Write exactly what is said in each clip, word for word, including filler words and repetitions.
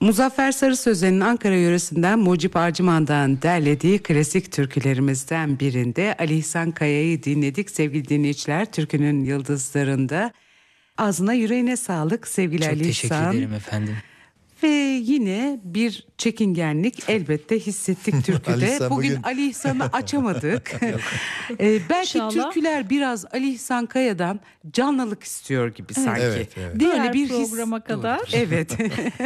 Muzaffer Sarı Sözen'in Ankara yöresinden Mucip Arcıman'dan derlediği klasik türkülerimizden birinde Ali İhsan Kaya'yı dinledik. Sevgili dinleyiciler, türkünün yıldızlarında. Ağzına yüreğine sağlık sevgili Çok Ali teşekkür İhsan. ederim efendim. Ve yine bir çekingenlik elbette hissettik türküde. Bugün, bugün Ali İhsan'ı açamadık. ee, belki İnşallah. Türküler biraz Ali İhsan Kaya'dan canlılık istiyor gibi sanki. Evet, evet. Değil Diğer bir programa his... kadar. Evet.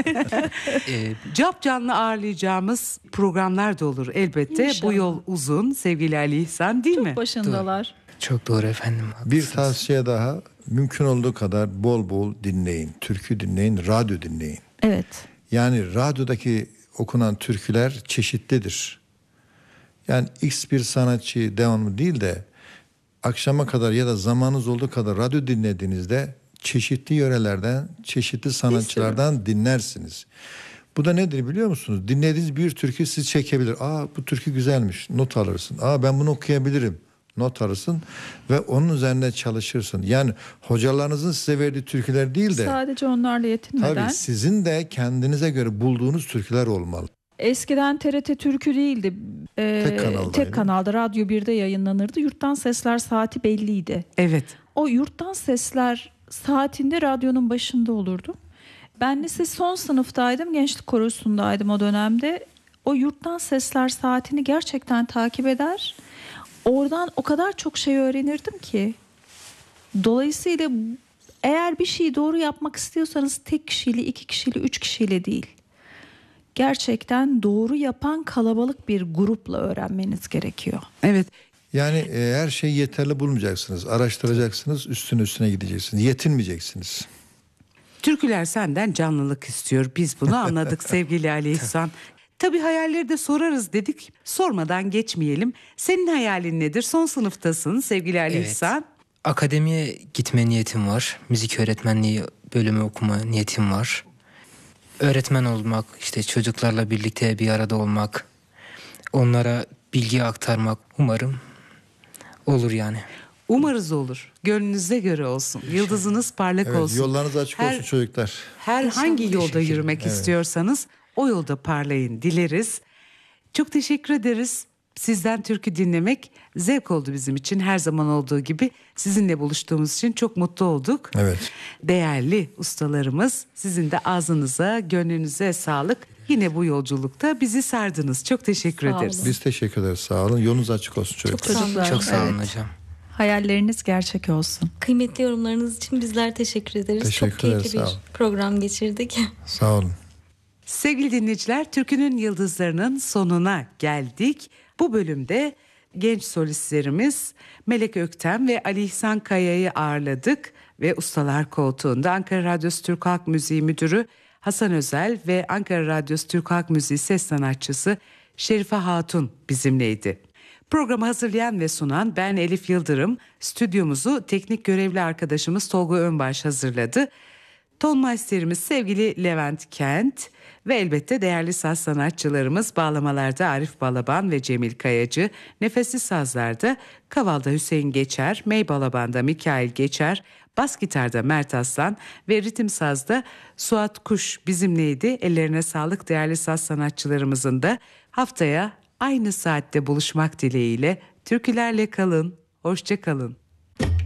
Cap canlı ağırlayacağımız programlar da olur elbette. İnşallah. Bu yol uzun sevgili Ali İhsan, değil Çok mi? Çok başındalar. Doğru. Çok doğru efendim. Haklısınız. Bir tavsiye daha, mümkün olduğu kadar bol bol dinleyin. Türkü dinleyin, radyo dinleyin. Evet. Yani radyodaki okunan türküler çeşitlidir. Yani X bir sanatçı devamlı değil de akşama kadar ya da zamanınız olduğu kadar radyo dinlediğinizde çeşitli yörelerden, çeşitli sanatçılardan dinlersiniz. Bu da nedir biliyor musunuz? Dinlediğiniz bir türkü sizi çekebilir. Aa, bu türkü güzelmiş, not alırsın. Aa, ben bunu okuyabilirim, not alırsın ve onun üzerine çalışırsın. Yani hocalarınızın size verdiği türküler değil de sadece onlarla yetinmeden. Tabii sizin de kendinize göre bulduğunuz türküler olmalı. Eskiden T R T Türkü değildi. Ee, tek kanalda. Tek kanalda Radyo bir'de yayınlanırdı. Yurttan Sesler saati belliydi. Evet. O Yurttan Sesler saatinde radyonun başında olurdu. Ben lise son sınıftaydım. Gençlik korosundaydım o dönemde. O Yurttan Sesler saatini gerçekten takip eder. Oradan o kadar çok şey öğrenirdim ki. Dolayısıyla eğer bir şeyi doğru yapmak istiyorsanız tek kişiyle, iki kişiyle, üç kişiyle değil. Gerçekten doğru yapan kalabalık bir grupla öğrenmeniz gerekiyor. Evet. Yani e, her şeyi yeterli bulmayacaksınız. Araştıracaksınız, üstüne üstüne gideceksiniz. Yetinmeyeceksiniz. Türküler senden canlılık istiyor. Biz bunu anladık sevgili Ali İhsan. Tabii hayalleri de sorarız dedik. Sormadan geçmeyelim. Senin hayalin nedir? Son sınıftasın sevgili Ali evet. İhsan. Akademiye gitme niyetim var. Müzik öğretmenliği bölümü okuma niyetim var. Öğretmen olmak, işte çocuklarla birlikte bir arada olmak, onlara bilgi aktarmak umarım olur yani. Umarız olur. Gönlünüze göre olsun. Yıldızınız parlak evet, olsun. Yollarınız açık her, olsun çocuklar. Her hangi yolda yürümek evet. istiyorsanız o yolda parlayın dileriz. Çok teşekkür ederiz. Sizden türkü dinlemek zevk oldu bizim için. Her zaman olduğu gibi sizinle buluştuğumuz için çok mutlu olduk. Evet. Değerli ustalarımız, sizin de ağzınıza, gönlünüze sağlık. Yine bu yolculukta bizi sardınız. Çok teşekkür sağ ederiz. Olun. Biz teşekkür ederiz. Sağ olun. Yolunuz açık olsun çocuklar. Çok sağ olun, Çok sağ olun evet. hocam. Hayalleriniz gerçek olsun. Kıymetli yorumlarınız için bizler teşekkür ederiz. Teşekkür Çok keyifli ederiz, bir program geçirdik. Sağ olun. Sevgili dinleyiciler, Türkünün Yıldızlarının sonuna geldik. Bu bölümde genç solistlerimiz Melek Öktem ve Ali İhsan Kaya'yı ağırladık ve Ustalar Koltuğu'nda Ankara Radyosu Türk Halk Müziği Müdürü Hasan Özel ve Ankara Radyosu Türk Halk Müziği ses sanatçısı Şerife Hatun bizimleydi. Programı hazırlayan ve sunan ben Elif Yıldırım, stüdyomuzu teknik görevli arkadaşımız Tolga Önbaş hazırladı. Tonmeisterimiz sevgili Levent Kent ve elbette değerli saz sanatçılarımız bağlamalarda Arif Balaban ve Cemil Kayacı, nefesli sazlarda Kaval'da Hüseyin Geçer, Mey Balaban'da Mikail Geçer, bas gitarda Mert Aslan ve ritim sazda Suat Kuş bizimleydi. Ellerine sağlık değerli saz sanatçılarımızın da. Haftaya aynı saatte buluşmak dileğiyle türkülerle kalın, hoşça kalın.